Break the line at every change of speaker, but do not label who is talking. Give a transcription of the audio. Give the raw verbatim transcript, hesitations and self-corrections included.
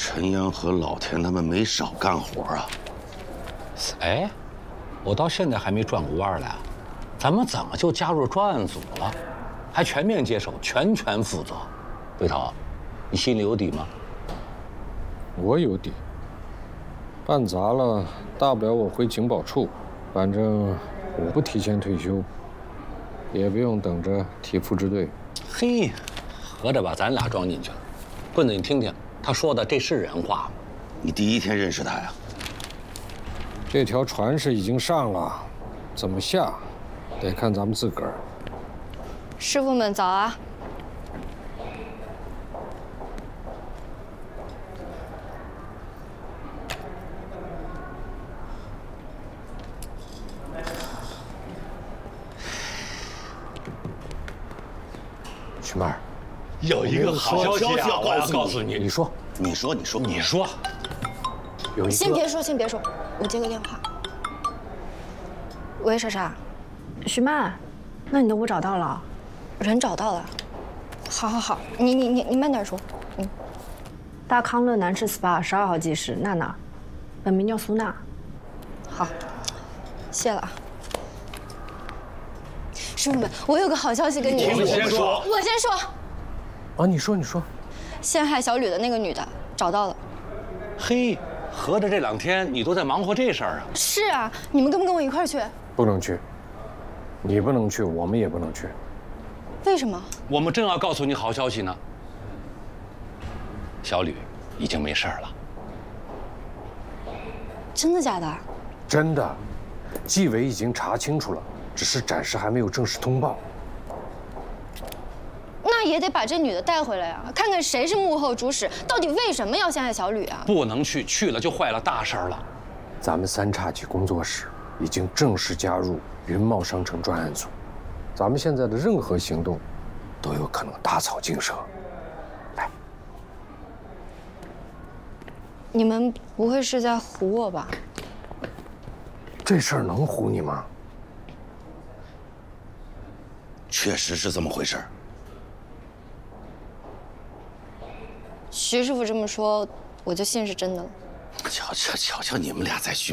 陈阳和老田他们没少干活啊。
哎，我到现在还没转过弯来，咱们怎么就加入专案组了？还全面接手，全权负责。魏涛，你心里有底吗？
我有底。办砸了，大不了我回警保处，反正我不提前退休，也不用等着提副支队。
嘿，合着把咱俩装进去了。棍子，你听听，他说的这是人话吗？
你第一天认识他呀？
这条船是已经上了，怎么下，得看咱们自个儿。
师傅们早啊！
徐妹儿，
有一个好消息啊！我要告诉你，
你说，
你说，你说，
你说，
有一个。
先别说，先别说，我接个电话。喂，莎莎，
徐曼，那你的屋找到了？
人找到了。好，好，好，你你你你慢点说。嗯。
大康乐南赤 S P A 十二号技师娜娜，本名叫苏娜。
好，谢了啊。师傅们，我有个好消息跟你
们
说。
先说，
我先说。
啊，你说，你说。
陷害小吕的那个女的找到了。
嘿，合着这两天你都在忙活这事儿啊？
是啊，你们跟不跟我一块儿去？
不能去，你不能去，我们也不能去。
为什么？
我们正要告诉你好消息呢。小吕已经没事儿了。
真的假的？
真的，纪委已经查清楚了，只是暂时还没有正式通报。
那也得把这女的带回来呀，看看谁是幕后主使，到底为什么要陷害小吕啊？
不能去，去了就坏了大事了。
咱们三叉戟工作室已经正式加入云茂商城专案组，咱们现在的任何行动都有可能打草惊蛇。来，
你们不会是在唬我吧？
这事儿能唬你吗？
确实是这么回事儿。
徐师傅这么说，我就信是真的了。
瞧瞧瞧瞧，你们俩在徐